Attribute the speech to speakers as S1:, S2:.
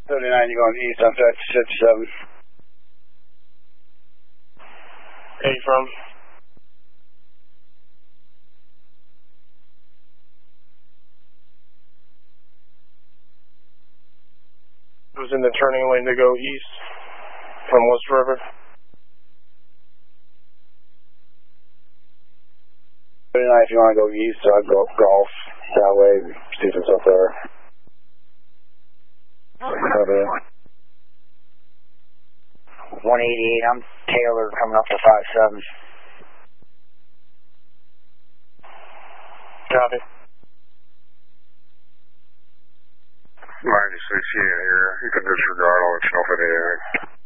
S1: 39, you're going east on 57.
S2: Where you from? It was in the turning lane to go east from West River.
S1: 39, if you want to go east, I'd go golf that way, see if it's up there.
S3: 188, I'm Taylor coming up to 57.
S2: Copy.
S4: 96 here. You can disregard all the stuff in the air.